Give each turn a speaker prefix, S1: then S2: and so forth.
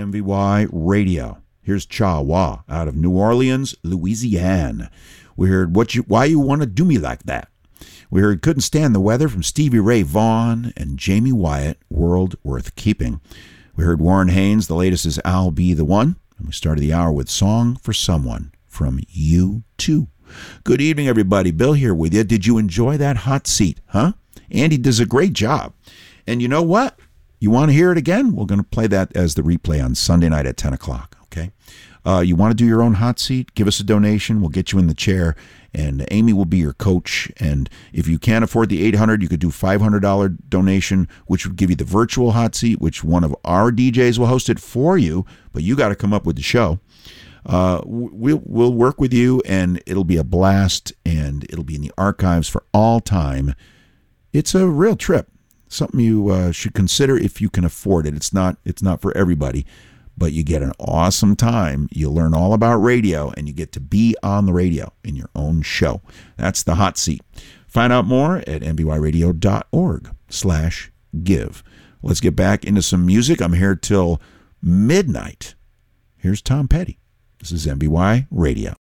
S1: MVY Radio. Here's Cha Wa out of New Orleans, Louisiana. We heard Why You Want to Do Me Like That. We heard Couldn't Stand the Weather from Stevie Ray Vaughan and Jamie Wyatt, World Worth Keeping. We heard Warren Haynes, the latest is I'll Be the One. And we started the hour with Song for Someone from U2. Good evening, everybody. Bill here with you. Did you enjoy that hot seat, huh? Andy does a great job. And you know what? You want to hear it again? We're going to play that as the replay on Sunday night at 10 o'clock, okay? You want to do your own hot seat? Give us a donation. We'll get you in the chair, and Amy will be your coach. And if you can't afford the $800, you could do $500 donation, which would give you the virtual hot seat, which one of our DJs will host it for you, but you got to come up with the show. We'll work with you, and it'll be a blast, and it'll be in the archives for all time. It's a real trip, something you should consider if you can afford it. It's not for everybody. But you get an awesome time. You learn all about radio, and you get to be on the radio in your own show. That's the hot seat. Find out more at mbyradio.org/give. Let's get back into some music. I'm here till midnight. Here's Tom Petty. This is MBY Radio.